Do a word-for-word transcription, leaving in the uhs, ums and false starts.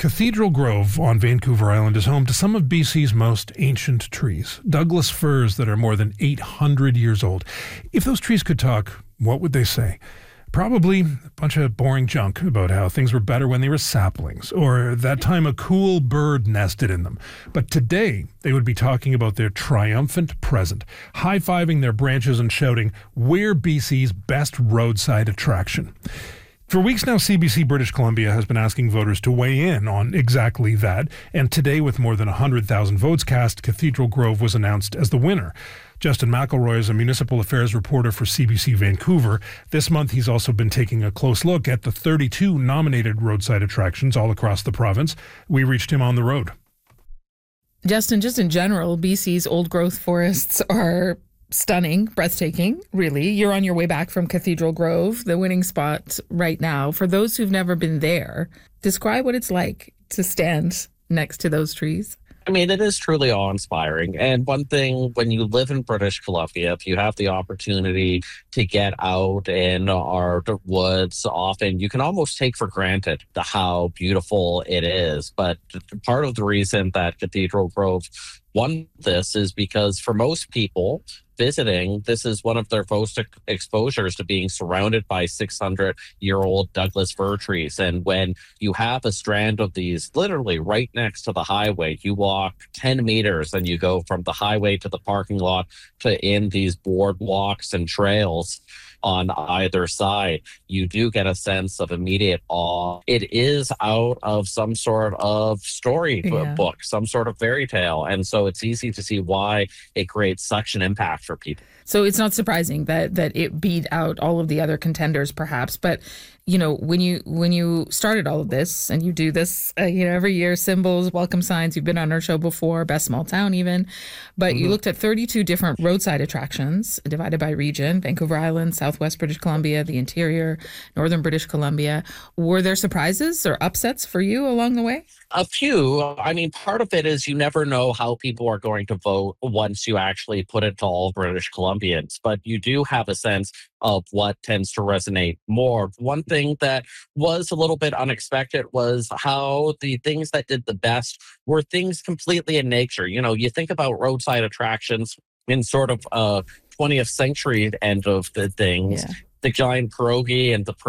Cathedral Grove on Vancouver Island is home to some of B C's most ancient trees, Douglas firs that are more than eight hundred years old. If those trees could talk, what would they say? Probably a bunch of boring junk about how things were better when they were saplings, or that time a cool bird nested in them. But today, they would be talking about their triumphant present, high-fiving their branches and shouting, "We're B C's best roadside attraction." For weeks now, C B C British Columbia has been asking voters to weigh in on exactly that, and today, with more than one hundred thousand votes cast, Cathedral Grove was announced as the winner. Justin McElroy is a municipal affairs reporter for C B C Vancouver. This month, he's also been taking a close look at the thirty-two nominated roadside attractions all across the province. We reached him on the road. Justin, just in general, B C's old-growth forests are stunning, breathtaking, really. You're on your way back from Cathedral Grove, the winning spot right now. For those who've never been there, describe what it's like to stand next to those trees. I mean, it is truly awe-inspiring. And one thing, when you live in British Columbia, if you have the opportunity to get out in our woods, often you can almost take for granted the how beautiful it is. But part of the reason that Cathedral Grove won this is because for most people visiting, this is one of their first exposures to being surrounded by six hundred year old Douglas fir trees. And when you have a strand of these literally right next to the highway, you walk ten meters and you go from the highway to the parking lot to in these boardwalks and trails on either side, you do get a sense of immediate awe. It is out of some sort of story Yeah. book, some sort of fairy tale. And so it's easy to see why it creates such an impact for people. So it's not surprising that that it beat out all of the other contenders, perhaps. But you know, when you when you started all of this, and you do this, uh, you know, every year, symbols, welcome signs. You've been on our show before, Best Small Town, even. But mm-hmm. you looked at thirty-two different roadside attractions divided by region: Vancouver Island, Southwest British Columbia, the interior, Northern British Columbia. Were there surprises or upsets for you along the way? A few. I mean, part of it is you never know how people are going to vote once you actually put it to all British Columbians, but you do have a sense of what tends to resonate more. One thing that was a little bit unexpected was how the things that did the best were things completely in nature. You know, you think about roadside attractions in sort of a twentieth century end of the things, Yeah. the giant pierogi and the